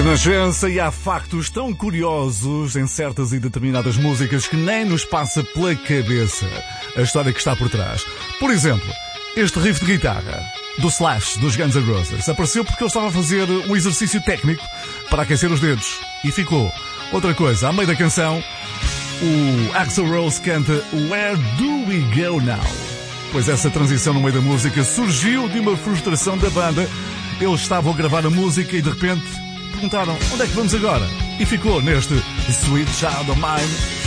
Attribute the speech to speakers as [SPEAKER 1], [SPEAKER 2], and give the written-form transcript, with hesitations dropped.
[SPEAKER 1] Renascença, e há factos tão curiosos em certas e determinadas músicas que nem nos passa pela cabeça a história que está por trás. Por exemplo, este riff de guitarra do Slash, dos Guns N' Roses, apareceu porque ele estava a fazer um exercício técnico para aquecer os dedos e ficou. Outra coisa, à meio da canção, o Axl Rose canta Where Do We Go Now? Pois essa transição no meio da música surgiu de uma frustração da banda. Eles estavam a gravar a música e de repente perguntaram onde é que vamos agora? E ficou neste Sweet Child of Mine.